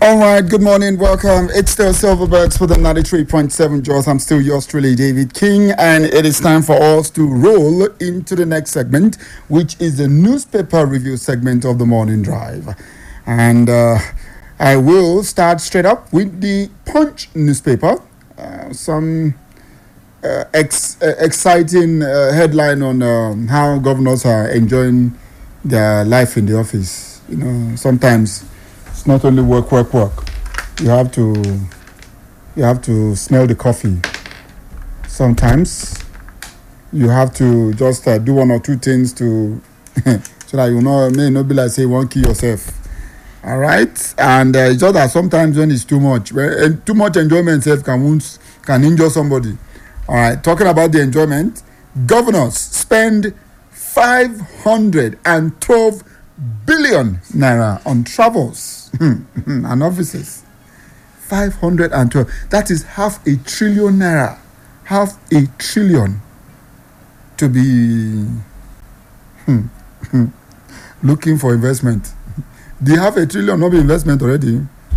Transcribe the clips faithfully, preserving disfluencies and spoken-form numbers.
All right, good morning, welcome. It's still Silverbergs for the ninety-three point seven Jaws. I'm still yours truly, David King, and it is time for us to roll into the next segment, which is the newspaper review segment of the morning drive. And uh, I will start straight up with the Punch newspaper. Uh, some uh, ex- uh, exciting uh, headline on uh, how governors are enjoying their life in the office. You know, sometimes it's not only work, work, work. You have to, you have to smell the coffee. Sometimes you have to just uh, do one or two things to, so that you know, may not be like say you won't kill yourself. All right, and uh, it's just that sometimes when it's too much, when, too much enjoyment self can wound, can injure somebody. All right, talking about the enjoyment, governors spend five hundred and twelve billion naira on travels and offices. five hundred twelve. That is half a trillion naira. Half a trillion to be hmm, hmm, looking for investment. Do you have a trillion not be investment already?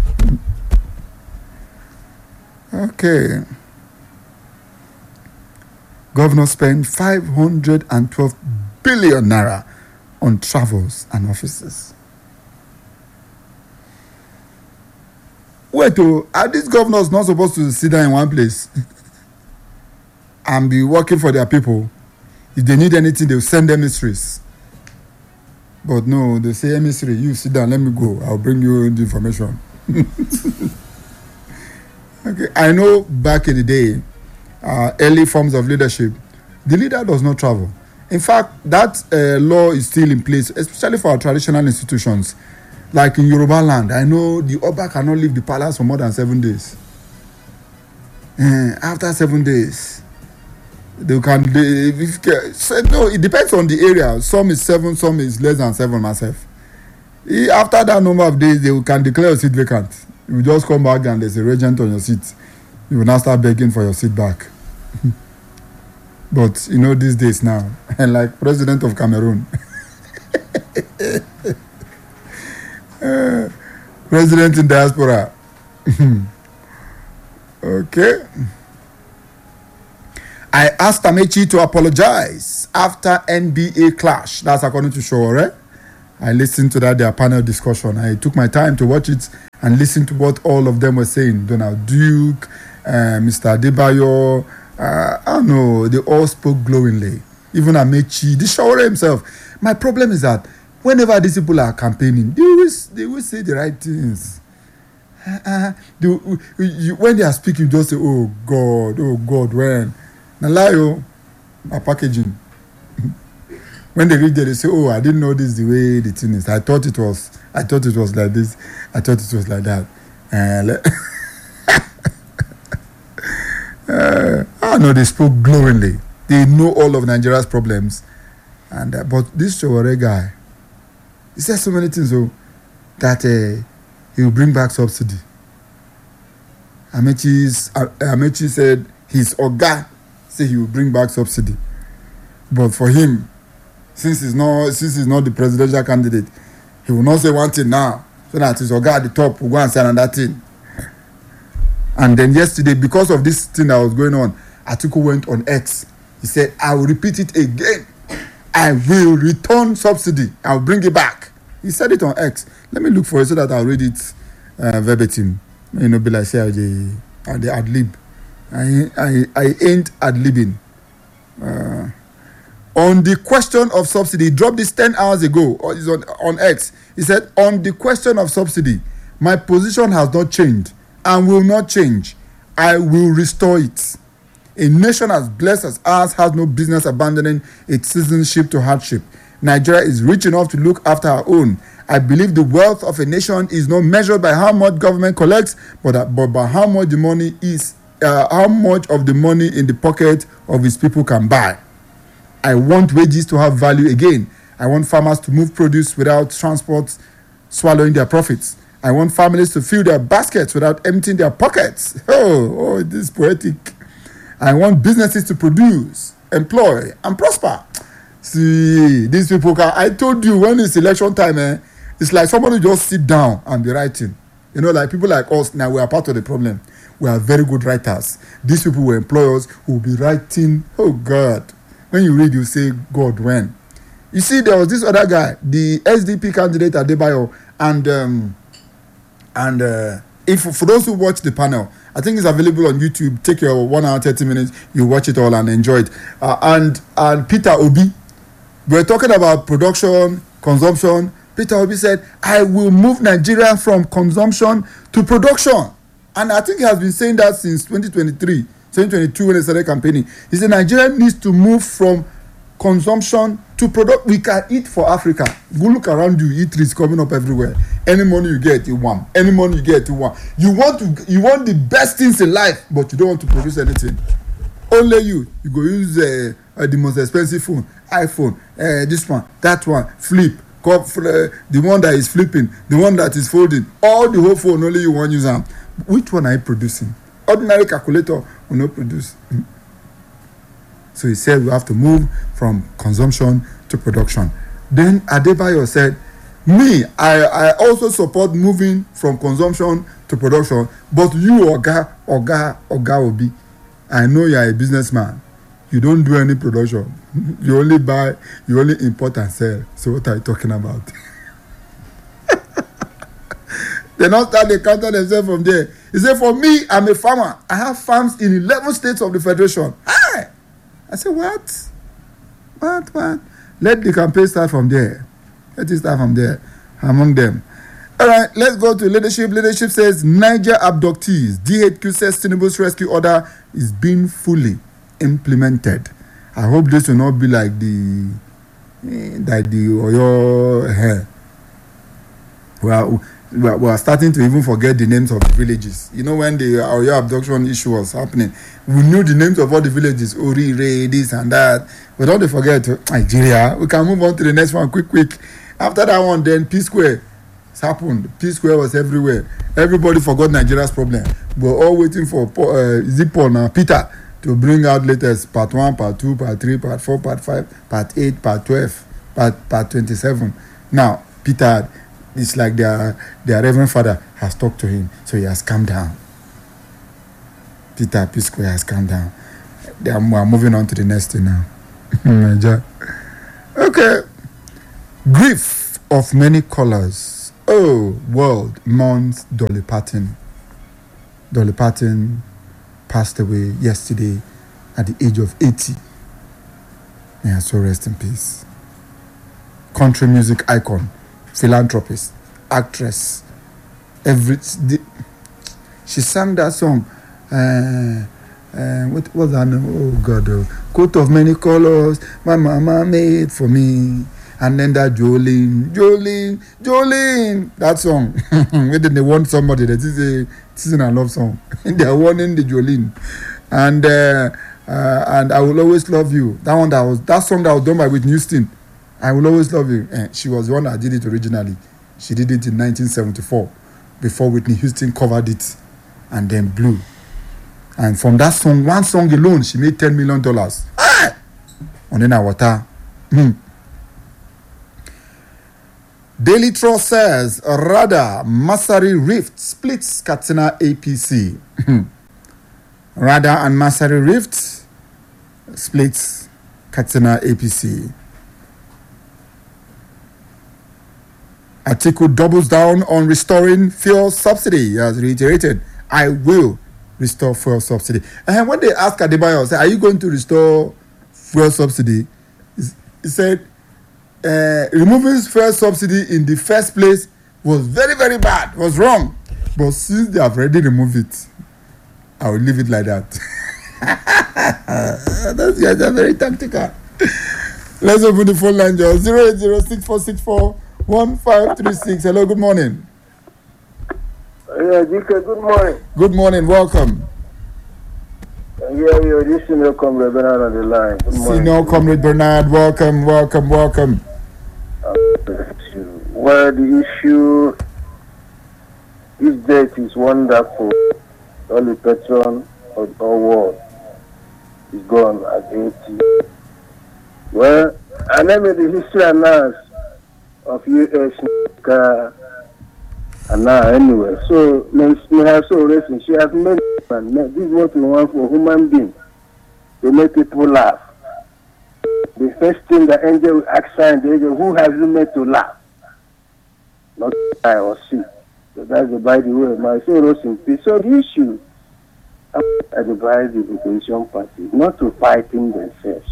Okay. Governor spent five hundred twelve billion naira on travels and offices. Wait, oh, are these governors not supposed to sit down in one place and be working for their people? If they need anything, they'll send emissaries. But no, they say, emissary, you sit down, let me go. I'll bring you the information. Okay, I know back in the day, uh, early forms of leadership, the leader does not travel. In fact, that uh, law is still in place, especially for our traditional institutions. Like in Yoruba land, I know the Oba cannot leave the palace for more than seven days. Uh, after seven days, they can. They, if, so, no, it depends on the area. Some is seven, some is less than seven. Myself. After that number of days, they can declare your seat vacant. You just come back and there's a regent on your seat. You will now start begging for your seat back. But you know these days now, and like President of Cameroon, uh, President in diaspora. Okay. I asked Amaechi to apologize after N B A clash. That's according to Sowore. I listened to that their panel discussion. I took my time to watch it and listen to what all of them were saying. Donald Duke, uh, Mister Adebayo. Uh, I don't know, they all spoke glowingly. Even Amaechi, the Sowore himself. My problem is that whenever these people are campaigning, they always, they always say the right things. Uh, they, you, when they are speaking, just say, oh God, oh God, when? Nalayo, a packaging. When they read there, they say, oh, I didn't know this the way the thing is. I thought it was, I thought it was like this. I thought it was like that. Uh, Uh, I know they spoke glowingly. They know all of Nigeria's problems, and uh, but this Sowore guy, he says so many things. So that uh, he will bring back subsidy. Amaechi's uh, Amaechi said his oga say he will bring back subsidy, but for him, since he's not since he's not the presidential candidate, he will not say one thing now, so that his oga at the top will go and say another thing. And then yesterday, because of this thing that was going on, Atiku went on X. He said, I will repeat it again. I will return subsidy. I will bring it back. He said it on X. Let me look for it so that I'll read it uh, verbatim. You know, be like say, the ad lib. I, I, I ain't ad libbing. Uh, on the question of subsidy, he dropped this ten hours ago or is on, on X. He said, on the question of subsidy, my position has not changed and will not change. I will restore it. A nation as blessed as ours has no business abandoning its citizenship to hardship. Nigeria is rich enough to look after our own. I believe the wealth of a nation is not measured by how much government collects, but, but by how much the money is, uh, how much of the money in the pocket of its people can buy. I want wages to have value again. I want farmers to move produce without transport swallowing their profits. I want families to fill their baskets without emptying their pockets. Oh, oh, this is poetic. I want businesses to produce, employ, and prosper. See, these people can. I told you when it's election time, eh, it's like somebody just sit down and be writing. You know, like people like us now, we are part of the problem. We are very good writers. These people will employ us who will be writing. Oh God, when you read, you say, God, when? You see, there was this other guy, the S D P candidate Adebayo, and um, and uh, if for those who watch the panel, I think it's available on YouTube. Take your one hour thirty minutes, you watch it all and enjoy it. Uh, and and Peter Obi, we're talking about production, consumption. Peter Obi said, "I will move Nigeria from consumption to production," and I think he has been saying that since twenty twenty-three, twenty twenty-two when they started campaigning. He said Nigeria needs to move from consumption to product. We can eat for Africa. Go look around you, eat trees coming up everywhere. Any money you get, you want. Any money you get, you want. You want to, you want the best things in life, but you don't want to produce anything. Only you. You go use uh, uh, the most expensive phone, iPhone, uh, this one, that one, flip, cup, uh, the one that is flipping, the one that is folding. All the whole phone, only you want to use them. Which one are you producing? Ordinary calculator will not produce. So he said we have to move from consumption to production. Then Adebayo said, me, I, I also support moving from consumption to production, but you, Oga, Oga, Oga Obi, I know you are a businessman. You don't do any production. You only buy, you only import and sell. So what are you talking about? They not start they counter themselves from there. He said, for me, I'm a farmer. I have farms in eleven states of the Federation. Hi! I said, what? What, what? Let the campaign start from there. Let it start from there, among them. All right, let's go to leadership. Leadership says, Niger abductees. D H Q says Tinubu's rescue order is being fully implemented. I hope this will not be like the, like the Oyo hair. Well, we are, we are starting to even forget the names of the villages. You know, when the Oyo abduction issue was happening, we knew the names of all the villages, Ori, Ray, this and that. But don't forget Nigeria. We can move on to the next one quick, quick. After that one, then P Square. It's happened. P Square was everywhere. Everybody forgot Nigeria's problem. We're all waiting for uh, Zippo now, Peter, to bring out latest part one, part two, part three, part four, part five, part eight, part twelve, part part twenty-seven. Now, Peter, it's like their their Reverend Father has talked to him, so he has calmed down. Peter P Square has calmed down. They are, we are moving on to the next thing now. Okay. Grief of many colors. Oh, world mourns Dolly Parton. Dolly Parton passed away yesterday at the age of eighty. May her soul rest in peace. Country music icon, philanthropist, actress. Every the, she sang that song. Uh, uh, what was that? Oh God! Oh. Coat of many colors, my mama made for me. And then that Jolene, Jolene, Jolene, that song. When they want somebody that is a this is a love song. They are wanting the Jolene, and uh, uh, and I will always love you. That one that was that song that was done by Whitney Houston. I will always love you. And she was the one that did it originally. She did it in nineteen seventy-four, before Whitney Houston covered it, and then blew. And from that song, one song alone, she made ten million dollars. Ah! On in our water. Mm. Daily Trust says, Rada Masari Rift splits Katsina A P C. Rada and Masari Rift splits Katsina A P C. Atiku doubles down on restoring fuel subsidy. He has reiterated, I will restore fuel subsidy. And when they asked Adebayo, say, are you going to restore fuel subsidy? He said, Uh, removing fuel subsidy in the first place was very, very bad, was wrong. But since they have already removed it, I will leave it like that. Those guys are very tactical. Let's open the phone line, Joe. zero eight zero six four six four one five three six. Hello, good morning. Yeah, G K, good morning. Good morning, welcome. Yeah, yeah, this senior comrade Bernard on the line. Good morning. Senior comrade Bernard, welcome, welcome, welcome. Well, the issue, this date is wonderful. All the patron of our world is gone at eighty. Well, I never the history announced of U S And now, anyway, so we have so racing. She has made, this is what we want for human beings, to make people laugh. The first thing the angel will ask her, the angel, who has you made to laugh? Not I or she. So that's the by the way. My soul rose in peace. So the issue, I advise the opposition party not to fight in themselves.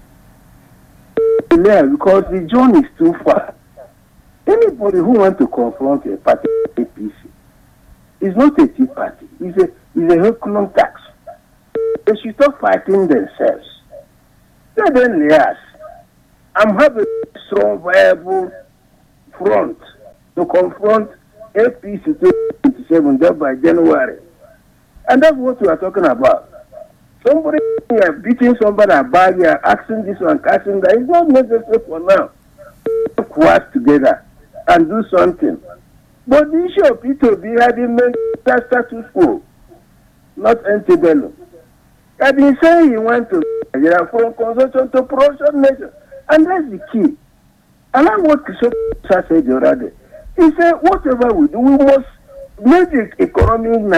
Yeah, because the journey is too far. Anybody who wants to confront a party, A P C, is not a tea party. It's a, it's a Herculean tax. They should stop fighting themselves. Let them realize, I'm having a strong, viable front to confront A P C twenty twenty-seven just by January. And that's what we are talking about. Somebody here beating somebody about here, asking this one, asking that. It's not necessary for now. Work together and do something. But the issue of P two B had been made status quo, not antebellum. He had been saying he went to Nigeria from consumption to production nation. And that's the key. And that's what Kishopa said the other day. He said, whatever we do, we must make the economic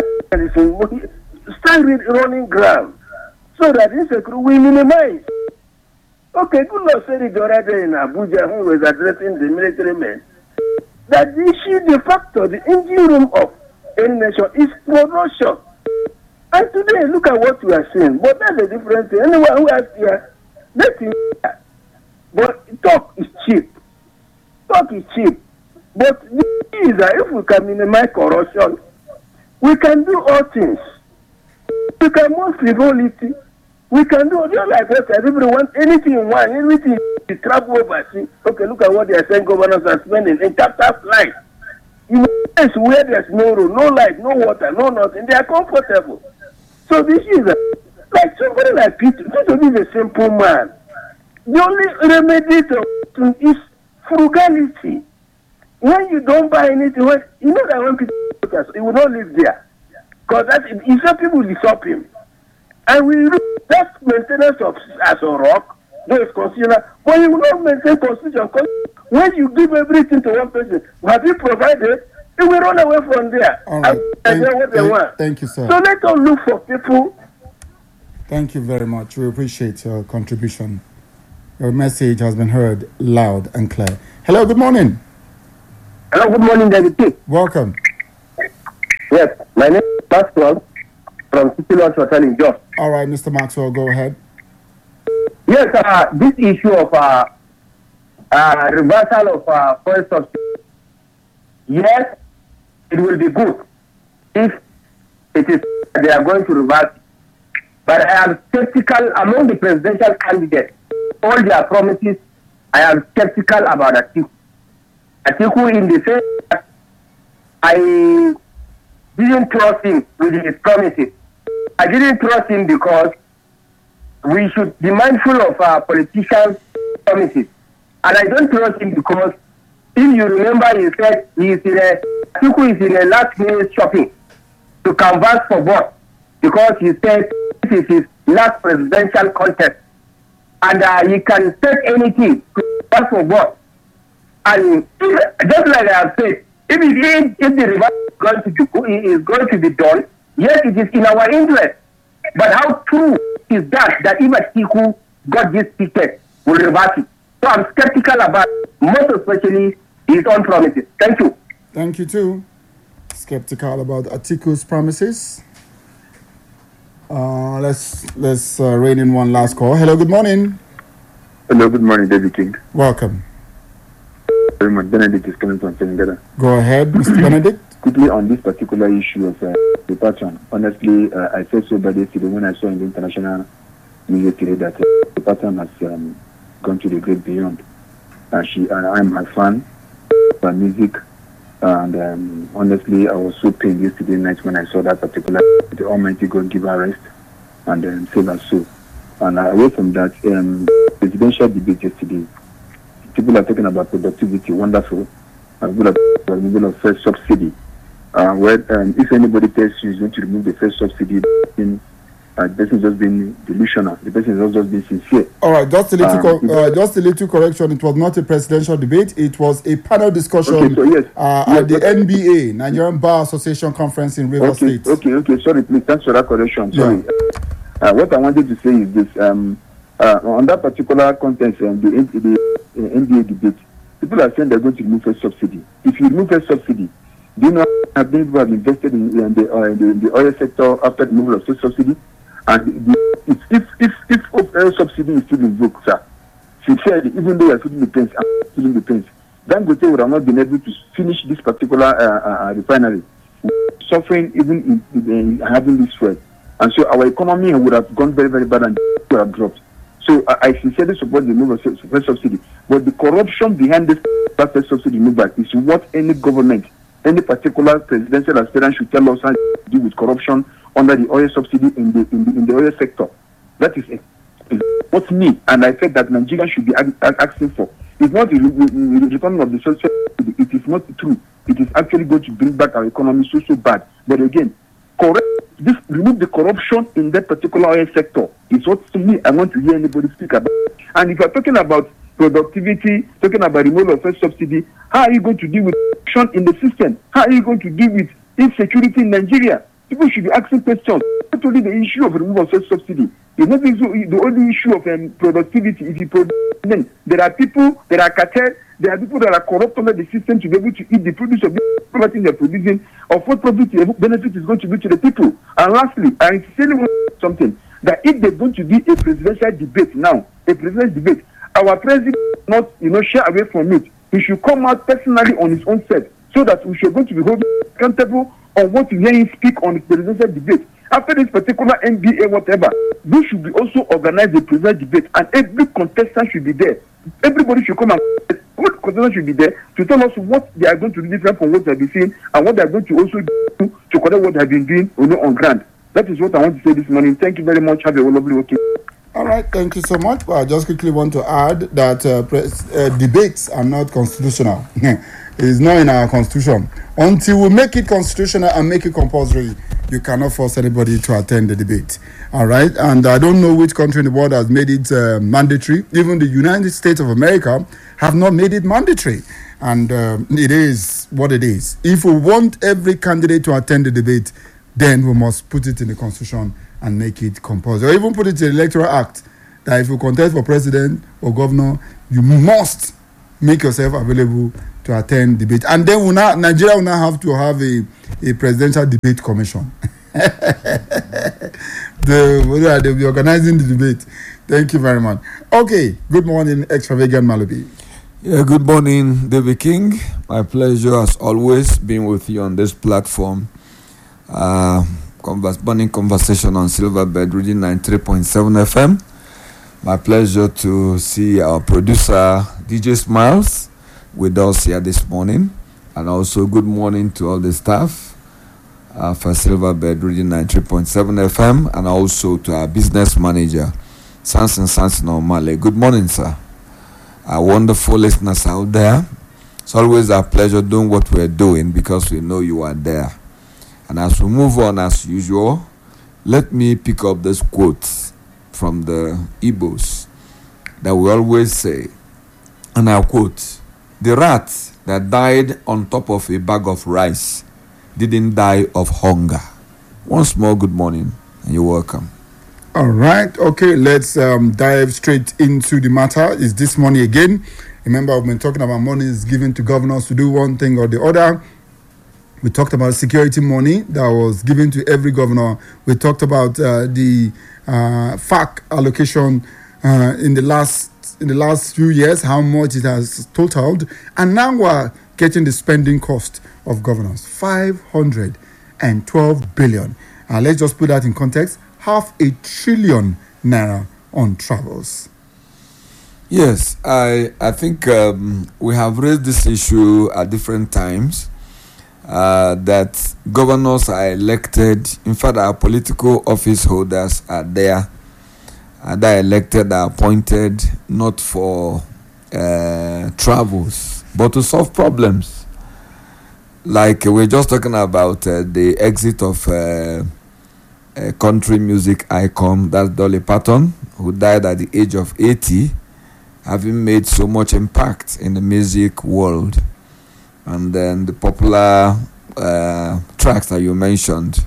start running ground so that insecurity we minimize. Okay, good Lord said it the other day in Abuja who was addressing the military men that the issue, the factor, the engine room of any nation is production. And today, look at what we are seeing. But that's a different thing. Anyone who has here, let him hear. But talk is cheap. Talk is cheap. But the key is that if we can minimize corruption, we can do all things. We can move frivolity. We can do just like that. Everybody wants anything in one, anything to travel overseas. Okay, look at what they are saying governors are spending in chapter life. In a place where there's no road, no light, no water, no nothing, they are comfortable. So this is a, like somebody like Peter. Peter is a simple man. The only remedy to is frugality. When you don't buy anything, when, you know that when people he will not live there. Because that if some people will stop him. And we that maintenance of as a rock, though it's considered, but you will not maintain constitution. Because when you give everything to one person, have you provided, they will run away from there. All right. And Thank, what they thank, want. thank you, sir. So let us look for people. Thank you very much. We appreciate your contribution. Your message has been heard loud and clear. Hello, good morning. Hello, good morning, David. Welcome. Yes, my name is Maxwell from City Lodge Hotel in Jos. All right, Mister Maxwell, go ahead. Yes, uh, this issue of uh, uh, reversal of uh, fuel subsidy, yes, it will be good if it is they are going to reverse. But I am skeptical among the presidential candidates. All their promises, I am skeptical about Atiku. Atiku in the sense that I didn't trust him with his promises. I didn't trust him because we should be mindful of our politicians' promises. And I don't trust him because if you remember, he said he is in a Atiku is in a last minute shopping to canvass for vote because he said this is his last presidential contest and uh, he can take anything to canvass for vote. And if, just like I have said, if, it, if the reverse is going to be, is going to be done, yes, it is in our interest. But how true is that, that if Atiku got this ticket, will reverse it? So I'm skeptical about, most especially, his own promises. Thank you. Thank you, too. Skeptical about Atiku's promises. Uh, let's let's uh, rein in one last call. Hello, good morning. Hello, good morning, David King. Welcome. Very much. Benedict is coming from Senegal. Go ahead, Mister Benedict. Quickly on this particular issue of uh, the patron. Honestly, uh, I felt so bad yesterday when I saw in the international media today that uh, the patron has um, gone to the great beyond. Uh, she and I'm her fan of her music. And um, honestly, I was so pained yesterday night when I saw that particular. The Almighty God give her rest and um, save her soul. And uh, away from that, um, presidential debate yesterday. People are talking about productivity, wonderful. And people are talking about the first subsidy. Uh, where um, if anybody tells you is going to remove the first subsidy, then Uh, the person is just being delusional. The person is not just being sincere. All right, just a little, Um, co- uh, just a little correction. It was not a presidential debate. It was a panel discussion Okay, so yes, uh, yes, at the okay. N B A, Nigerian Bar Association conference in Rivers Okay, State. okay, okay. Sorry, please. Thanks for that correction. Yeah. Sorry. Uh, what I wanted to say is this: um, uh, on that particular content, um, the, the uh, N B A debate, people are saying they're going to remove first subsidy. If you remove first subsidy, do you know how many people have invested in, in, the, uh, in, the, in the oil sector after the removal of first subsidy? And the, if if if, if oil subsidy is still invoked, sir, sincerely, even though you're feeling the pains, I'm feeling the pains. Dangote would have not been able to finish this particular uh, uh, refinery, suffering even in, in, in having this fuel. And so our economy would have gone very, very bad and would have dropped. So I, I sincerely support the move of first subsidy. But the corruption behind this first subsidy movement is what any government, any particular presidential aspirant should tell us how to deal with corruption under the oil subsidy in the in the, in the oil sector. That is, is what me and I said that Nigeria should be asking for. It's not the return of the social subsidy. It is not true. It is actually going to bring back our economy so so bad. But again, correct this, remove the corruption in that particular oil sector is what to me I want to hear anybody speak about. And if you're talking about productivity, talking about removal of first subsidy, how are you going to deal with corruption in the system? How are you going to deal with insecurity in Nigeria? People should be asking questions. Not only the issue of removal of first subsidy. It's not the only issue of um, productivity. If you produce, then there are people, there are cartels, there are people that are corrupt under the system to be able to eat the produce of the property they're producing, of what profit benefit is going to be to the people. And lastly, I sincerely want to say something, that if there's going to be a presidential debate now, a presidential debate, our president not, you know, shy away from it. He should come out personally on his own set, so that we should going to be held accountable on what you hear him speak on the presidential debate. After this particular N B A, whatever, we should be also organize a presidential debate, and every contestant should be there. Everybody should come and what contestant should be there to tell us what they are going to do different from what they have been saying, and what they are going to also do to correct what they have been doing, you know, on ground. That is what I want to say this morning. Thank you very much. Have a lovely weekend. All right, thank you so much. Well, I just quickly want to add that uh, press, uh, debates are not constitutional. It's not in our constitution. Until we make it constitutional and make it compulsory, you cannot force anybody to attend the debate. All right, and I don't know which country in the world has made it uh, mandatory. Even the United States of America have not made it mandatory. And uh, it is what it is. If we want every candidate to attend the debate, then we must put it in the constitution and make it compulsory. Or even put it in the electoral act that if you contest for president or governor, you must make yourself available to attend debate. And then we'll now, Nigeria will now have to have a, a presidential debate commission. the, they'll be organizing the debate. Thank you very much. Okay, good morning, Extravagant Malubi. Yeah, good morning, David King. My pleasure, as always, being with you on this platform. Uh, converse, burning conversation on Silverbird Reading ninety-three point seven F M. My pleasure to see our producer, D J Smiles, with us here this morning. And also good morning to all the staff uh, for Silverbird Reading ninety-three point seven F M, and also to our business manager, Samson Samson Omale. Good morning, sir. Our wonderful listeners out there. It's always a pleasure doing what we're doing because we know you are there. And as we move on, as usual, let me pick up this quote from the Igbos that we always say, and I quote, "The rat that died on top of a bag of rice didn't die of hunger." Once more, good morning, and you're welcome. All right, okay, let's um, dive straight into the matter. Is this money again? Remember, we've been talking about money is given to governors to do one thing or the other. We talked about security money that was given to every governor. We talked about uh, the uh, F A C allocation uh, in the last in the last few years, how much it has totaled, and now we're getting the spending cost of governors, five hundred twelve billion. Uh, let's just put that in context: half a trillion naira on travels. Yes, I I think um, we have raised this issue at different times. Uh, that governors are elected, in fact our political office holders are there, and they are elected, are appointed not for uh, travels, but to solve problems. Like uh, we're just talking about uh, the exit of uh, a country music icon, that's Dolly Parton, who died at the age of eighty, having made so much impact in the music world. And then the popular uh, tracks that you mentioned,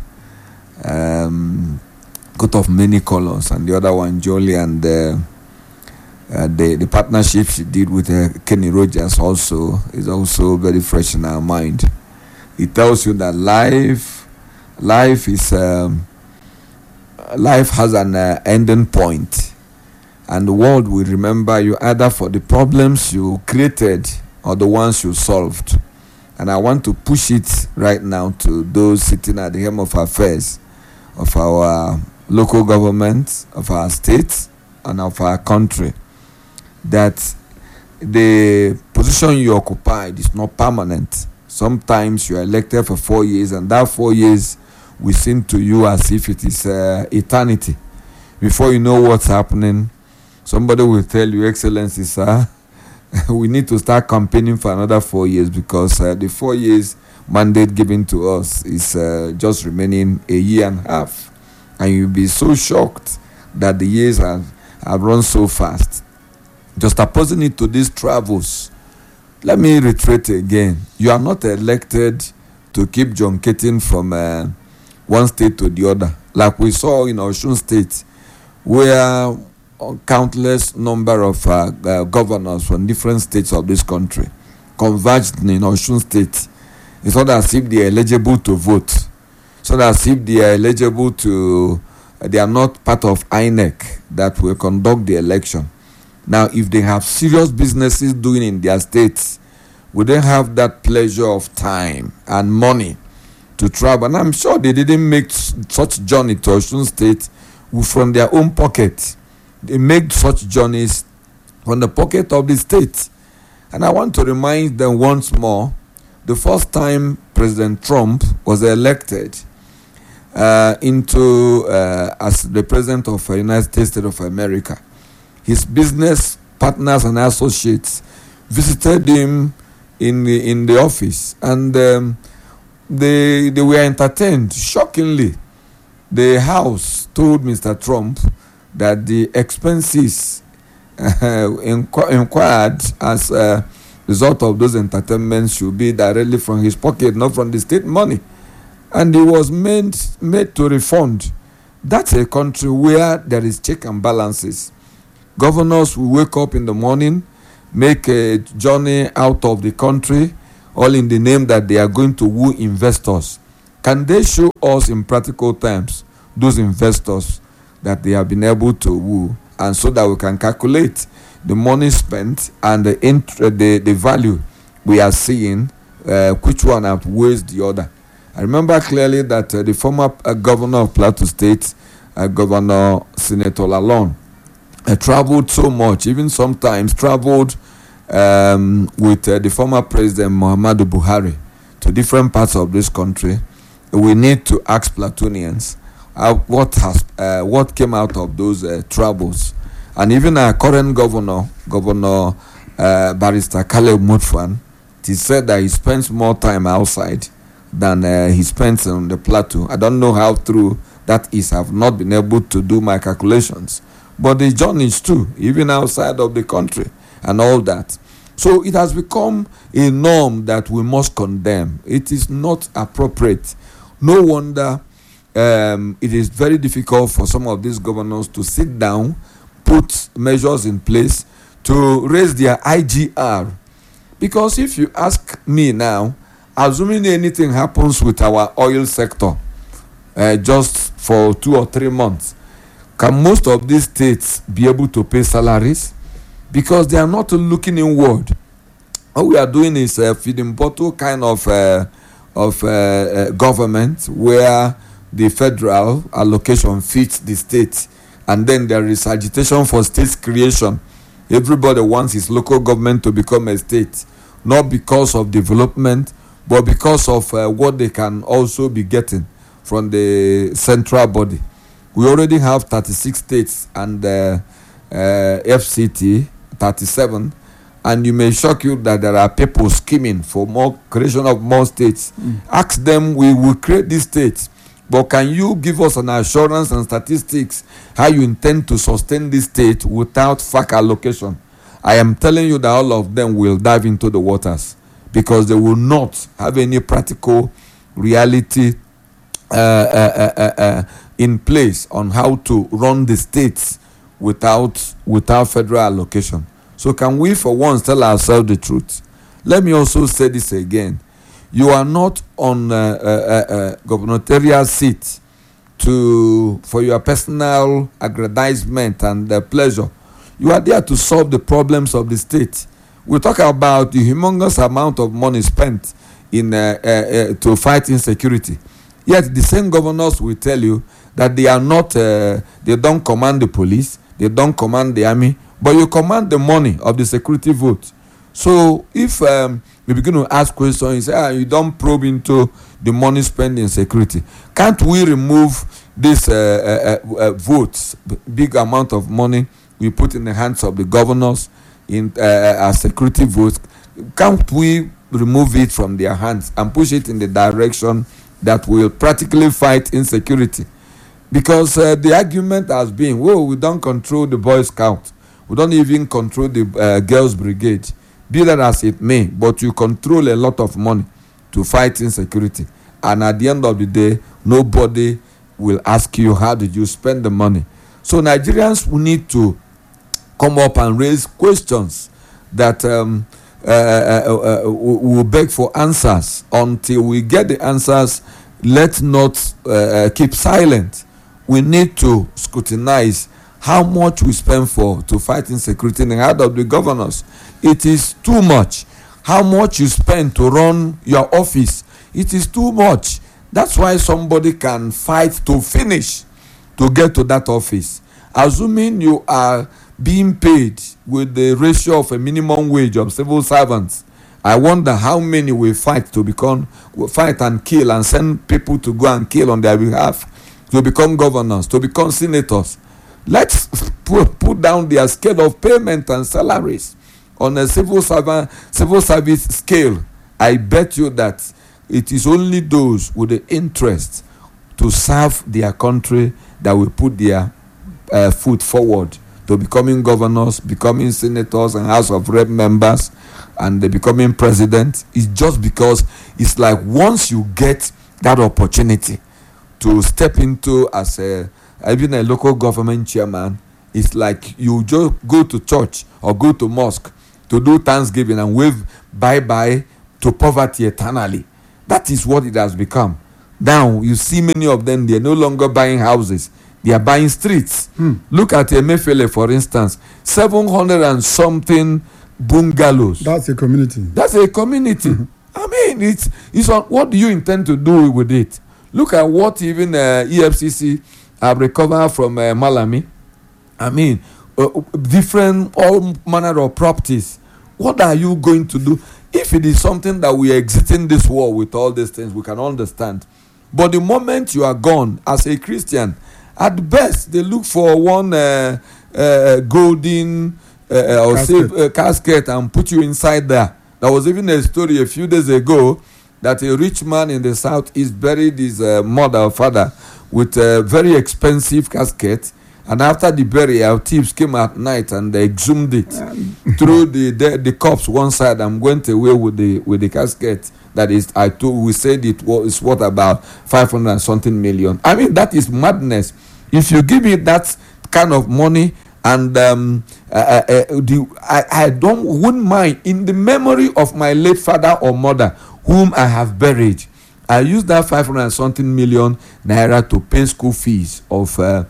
um, Coat of Many Colors, and the other one, Jolie, and uh, uh, the, the partnership she did with uh, Kenny Rogers also is also very fresh in our mind. It tells you that life, life is, um, life has an uh, ending point, and the world will remember you either for the problems you created or the ones you solved. And I want to push it right now to those sitting at the helm of affairs of our local government, of our states, and of our country, that the position you occupied is not permanent. Sometimes you are elected for four years, and that four years will seem to you as if it is uh, eternity. Before you know what's happening, somebody will tell you, Excellency, sir, we need to start campaigning for another four years because uh, the four years mandate given to us is uh, just remaining a year and a half. And you'll be so shocked that the years have, have run so fast. Just opposing it to these travels, let me reiterate again. You are not elected to keep junketing from uh, one state to the other. Like we saw in Osun State, where countless number of uh, uh, governors from different states of this country converged in Osun State. It's not as if they are eligible to vote. It's not as if they are eligible to, uh, they are not part of I N E C that will conduct the election. Now, if they have serious businesses doing in their states, would they have that pleasure of time and money to travel? And I'm sure they didn't make such journey to Osun State from their own pocket. They make such journeys from the pocket of the state. And I want to remind them once more, the first time President Trump was elected uh, into uh, as the president of the United States of America, his business partners and associates visited him in the, in the office, and um, they they were entertained. Shockingly, the House told Mister Trump that the expenses uh, inqu- inquired as a result of those entertainments should be directly from his pocket, not from the state money. And he was made, made to refund. That's a country where there is check and balances. Governors will wake up in the morning, make a journey out of the country, all in the name that they are going to woo investors. Can they show us in practical terms those investors that they have been able to woo, and so that we can calculate the money spent and the int- the, the value we are seeing, uh, which one outweighs the other. I remember clearly that uh, the former uh, governor of Plateau State, uh, Governor Senator Lalong, uh, traveled so much, even sometimes traveled um, with uh, the former President Muhammadu Buhari to different parts of this country. We need to ask Platonians uh, what has uh, what came out of those uh, travels. And even our current governor, Governor uh, Barrister Caleb Mutfwang, he said that he spends more time outside than uh, he spends on the plateau. I don't know how true that is. I've not been able to do my calculations. But the journeys too, even outside of the country and all that. So it has become a norm that we must condemn. It is not appropriate. No wonder um, it is very difficult for some of these governors to sit down, put measures in place to raise their I G R. Because if you ask me now, assuming anything happens with our oil sector uh, just for two or three months, can most of these states be able to pay salaries? Because they are not looking inward. All we are doing is a feeding bottle kind of uh, of uh, uh, government where the federal allocation fits the state, and then there is agitation for states creation. Everybody wants his local government to become a state, not because of development, but because of uh, what they can also be getting from the central body. We already have thirty-six states and uh, uh, F C T, thirty-seven, and you may shock you that there are people scheming for more creation of more states. Mm. Ask them, we will create these states. But can you give us an assurance and statistics how you intend to sustain this state without F A C allocation? I am telling you that all of them will dive into the waters because they will not have any practical reality uh, uh, uh, uh, uh, in place on how to run the states without without federal allocation. So can we for once tell ourselves the truth? Let me also say this again. You are not on a uh, uh, uh, gubernatorial seat to for your personal aggrandizement and uh, pleasure. You are there to solve the problems of the state. We talk about the humongous amount of money spent in uh, uh, uh, to fight insecurity. Yet the same governors will tell you that they are not, uh, they don't command the police, they don't command the army, but you command the money of the security vote. So if um, we begin to ask questions, you say, ah, you don't probe into the money spent in security. Can't we remove this uh, uh, uh, votes, big amount of money we put in the hands of the governors in uh, as security votes? Can't we remove it from their hands and push it in the direction that will practically fight insecurity? Because uh, the argument has been, whoa, we don't control the Boy Scout. We don't even control the uh, Girls Brigade. Be that as it may, but you control a lot of money to fight insecurity. And at the end of the day, nobody will ask you, how did you spend the money? So Nigerians will need to come up and raise questions that um, uh, uh, uh, will beg for answers. Until we get the answers, let's not uh, keep silent. We need to scrutinize how much we spend for to fight insecurity in the heart of the governors. It is too much. How much you spend to run your office, it is too much. That's why somebody can fight to finish to get to that office. Assuming you are being paid with the ratio of a minimum wage of civil servants, I wonder how many will fight to become, will fight and kill and send people to go and kill on their behalf to become governors, to become senators. Let's put, put down their scale of payment and salaries on a civil servant, civil service scale. I bet you that it is only those with the interest to serve their country that will put their uh, foot forward to becoming governors, becoming senators and House of Rep members, and they becoming president. It's just because it's like once you get that opportunity to step into as a even a local government chairman, it's like you just go to church or go to mosque to do Thanksgiving and wave bye-bye to poverty eternally. That is what it has become. Now, you see many of them, they're no longer buying houses. They are buying streets. Hmm. Look at Emefiele, for instance. seven hundred and something bungalows. That's a community. That's a community. Mm-hmm. I mean, it's, it's on, what do you intend to do with it? Look at what even uh, E F C C have recovered from uh, Malami. I mean, uh, different, all manner of properties. What are you going to do? If it is something that we are exiting this war with all these things, we can understand. But the moment you are gone as a Christian, at best, they look for one uh, uh, golden uh, or casket. say, uh, casket and put you inside there. There was even a story a few days ago that a rich man in the southeast buried his uh, mother or father with a very expensive casket, and after the burial, thieves came at night and they exhumed it, threw the, the the corpse one side and went away with the with the casket. That is, I told we said it was worth about five hundred and something million. I mean, that is madness. If you give me that kind of money, and um, uh, uh, the, I I don't wouldn't mind in the memory of my late father or mother whom I have buried, I use that five hundred and something million naira to pay school fees of uh,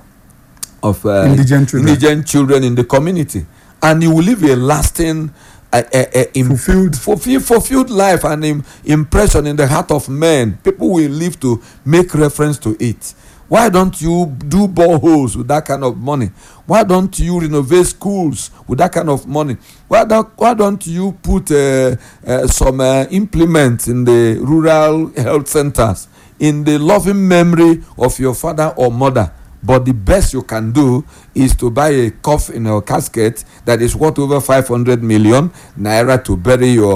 of uh, indigent children. indigent children in the community, and you will leave a lasting, uh, uh, uh, im- Fulfilled. fulfilled, fulfilled life and im- impression in the heart of men. People will live to make reference to it. Why don't you do boreholes with that kind of money? Why don't you renovate schools with that kind of money? Why don't, why don't you put uh, uh, some uh, implements in the rural health centers in the loving memory of your father or mother? But the best you can do is to buy a coffin or casket that is worth over five hundred million naira to bury your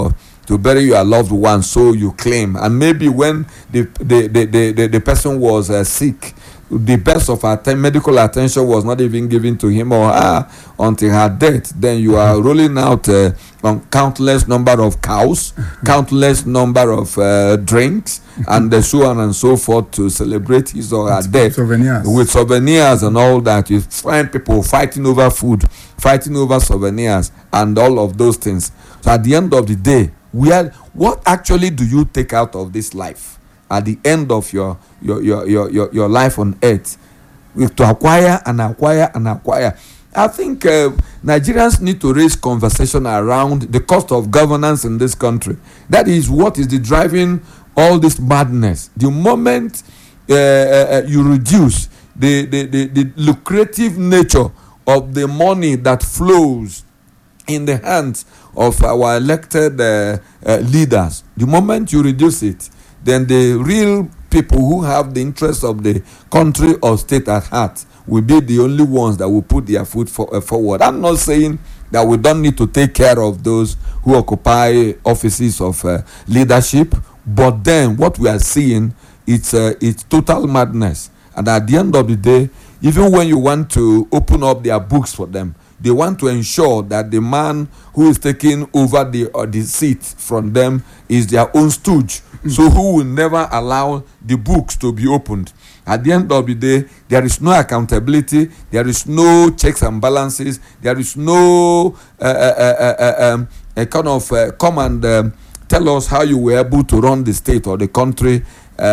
to bury your loved one, so you claim. And maybe when the the the the, the, the person was uh, sick, the best of atten- medical attention was not even given to him or her until her death. Then you are rolling out uh, on countless number of cows, countless number of uh, drinks, and uh, so on and so forth to celebrate his or her With death. souvenirs. With souvenirs and all that. You find people fighting over food, fighting over souvenirs, and all of those things. So at the end of the day, we are, what actually do you take out of this life? At the end of your your your your your, your life on earth, with to acquire and acquire and acquire. I think uh, Nigerians need to raise conversation around the cost of governance in this country. That is what is the driving all this madness. The moment uh, uh, you reduce the, the, the, the lucrative nature of the money that flows in the hands of our elected uh, uh, leaders, the moment you reduce it, then the real people who have the interests of the country or state at heart will be the only ones that will put their foot for, uh, forward. I'm not saying that we don't need to take care of those who occupy offices of uh, leadership, but then what we are seeing, it's uh, it's total madness. And at the end of the day, even when you want to open up their books for them, they want to ensure that the man who is taking over the uh, the seat from them is their own stooge. Mm-hmm. So who will never allow the books to be opened. At the end of the day, there is no accountability, there is no checks and balances, there is no uh, uh, uh, uh, um, a kind of uh, come and um, tell us how you were able to run the state or the country uh,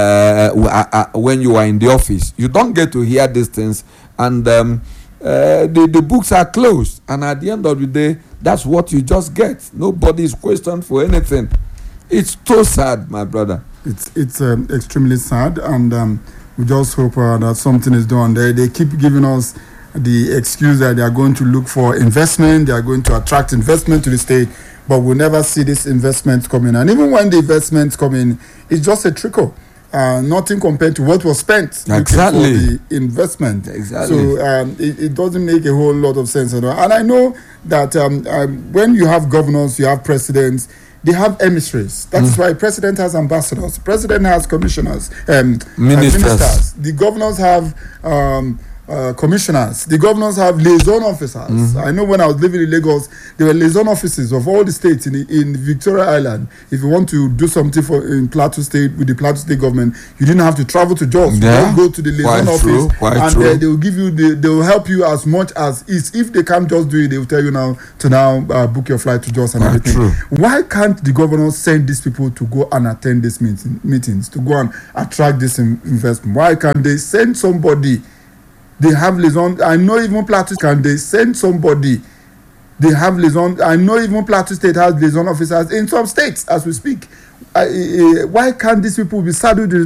uh, when you are in the office. You don't get to hear these things, and um, uh, the, the books are closed. And at the end of the day, that's what you just get. Nobody is questioned for anything. It's so sad, my brother. It's it's um, extremely sad, and um, we just hope uh, that something is done. They they keep giving us the excuse that they are going to look for investment, they are going to attract investment to the state, but we'll never see this investment coming. And even when the investments come in, it's just a trickle. Uh, nothing compared to what was spent exactly for the investment. Exactly. So um, it, it doesn't make a whole lot of sense at all. And I know that um, um, when you have governors, you have presidents, they have emissaries. That's mm. why president has ambassadors. President has commissioners, um, ministers. ministers. The governors have um, uh, commissioners. The governors have liaison officers. Mm-hmm. I know when I was living in Lagos, there were liaison offices of all the states in the, in Victoria Island. If you want to do something for in Plateau State with the Plateau State government, you didn't have to travel to Jos. Yeah. You go to the liaison Quite office, true. Quite and true. uh, they will give you the, they will help you as much as is. If they can't just do it, they will tell you now to now uh, book your flight to Jos and Quite everything. true. Why can't the governors send these people to go and attend these meeting, meetings, to go and attract this in, investment? Why can't they send somebody? They have liaison. I know even Plateau. Can they send somebody? They have liaison. I know even Plateau State has liaison officers in some states as we speak. I, I, why can't these people be saddled with